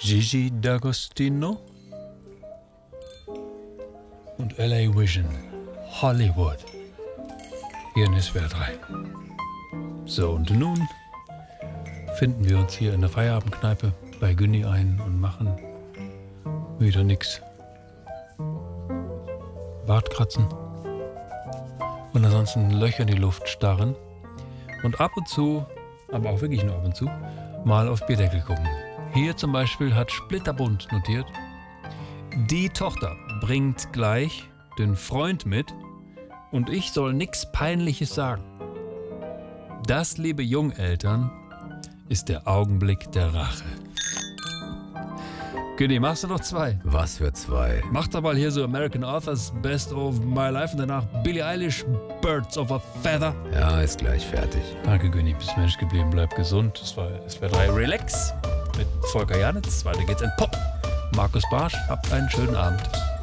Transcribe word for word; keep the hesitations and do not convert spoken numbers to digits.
Gigi D'Agostino und L A Vision, Hollywood, hier in S W R drei. So, und nun finden wir uns hier in der Feierabendkneipe bei Günni ein und machen wieder nix. Bartkratzen und ansonsten Löcher in die Luft starren und ab und zu, aber auch wirklich nur ab und zu, mal auf Bierdeckel gucken. Hier zum Beispiel hat Splitterbunt notiert: Die Tochter bringt gleich den Freund mit und ich soll nix Peinliches sagen. Das, liebe Jungeltern, ist der Augenblick der Rache. Günni, machst du noch zwei? Was für zwei? Mach doch mal hier so American Authors Best of My Life und danach Billie Eilish Birds of a Feather. Ja, ist gleich fertig. Danke, Günni, bist Mensch geblieben, bleib gesund. Das war S W R drei Relax mit Volker Janitz. Weiter geht's in Pop. Markus Barsch, habt einen schönen Abend.